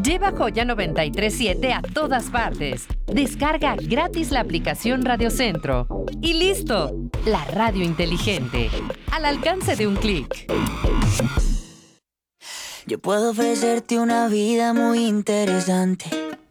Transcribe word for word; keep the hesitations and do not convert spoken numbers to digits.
Lleva Joya noventa y tres siete a todas partes. Descarga gratis la aplicación Radio Centro. Y listo, la radio inteligente, al alcance de un clic. Yo puedo ofrecerte una vida muy interesante,